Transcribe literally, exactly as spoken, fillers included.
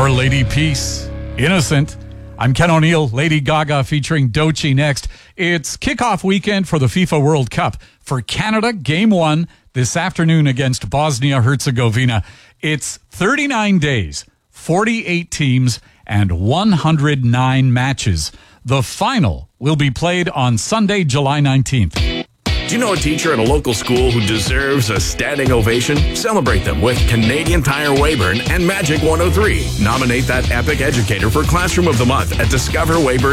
Our Lady Peace, Innocent. I'm Ken O'Neill, Lady Gaga featuring Doechii next. It's kickoff weekend for the FIFA World Cup. For Canada, game one this afternoon against Bosnia-Herzegovina. It's thirty-nine days, forty-eight teams, and one hundred nine matches. The final will be played on Sunday, July nineteenth. Do you know a teacher at a local school who deserves a standing ovation? Celebrate them with Canadian Tire Weyburn and Magic one oh three. Nominate that epic educator for Classroom of the Month at discover weyburn